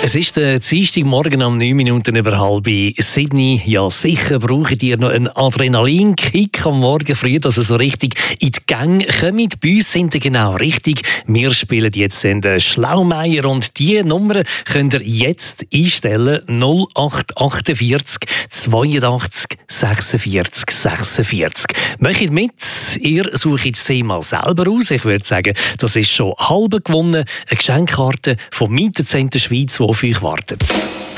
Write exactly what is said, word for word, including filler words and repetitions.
Es ist der Dienstagmorgen um neun Minuten über halb sieben. Ja, sicher braucht ihr noch einen Adrenalinkick am Morgen früh, dass ihr so richtig in die Gänge kommt. Bei uns sind ihr genau richtig. Wir spielen jetzt den Schlaumeier und die Nummer könnt ihr jetzt einstellen. null acht vier acht zweiundachtzig sechsundvierzig sechsundvierzig. Macht mit, ihr sucht das Thema selber aus. Ich würde sagen, das ist schon halb gewonnen. Eine Geschenkkarte vom Mietenzentrum Schweiz, die auf euch wartet.